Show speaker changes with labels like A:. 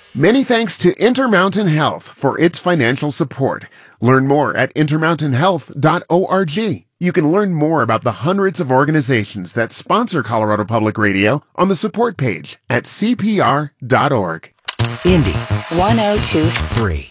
A: Many thanks to Intermountain Health for its financial support. Learn more at intermountainhealth.org. You can learn more about the hundreds of organizations that sponsor Colorado Public Radio on the support page at cpr.org.
B: Indy 102.3.